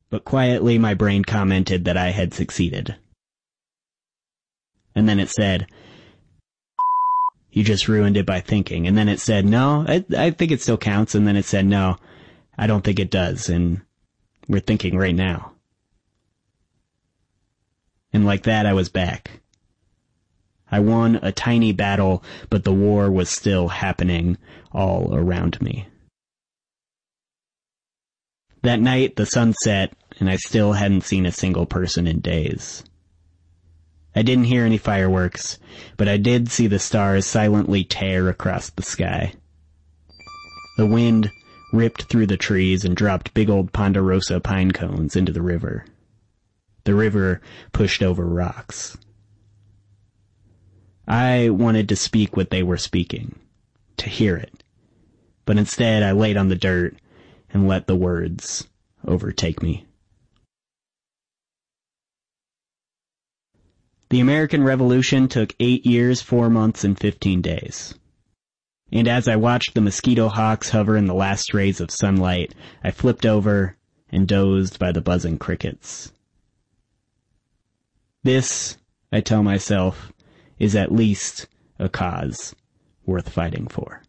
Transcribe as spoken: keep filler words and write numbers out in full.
But quietly my brain commented that I had succeeded. And then it said, you just ruined it by thinking. And then it said, no, I, I think it still counts. And then it said, no, I don't think it does. And we're thinking right now. And like that, I was back. I won a tiny battle, but the war was still happening all around me. That night, the sun set, and I still hadn't seen a single person in days. I didn't hear any fireworks, but I did see the stars silently tear across the sky. The wind ripped through the trees and dropped big old ponderosa pine cones into the river. The river pushed over rocks. I wanted to speak what they were speaking, to hear it, but instead I laid on the dirt and let the words overtake me. The American Revolution took eight years, four months, and fifteen days. And as I watched the mosquito hawks hover in the last rays of sunlight, I flipped over and dozed by the buzzing crickets. This, I tell myself, is at least a cause worth fighting for.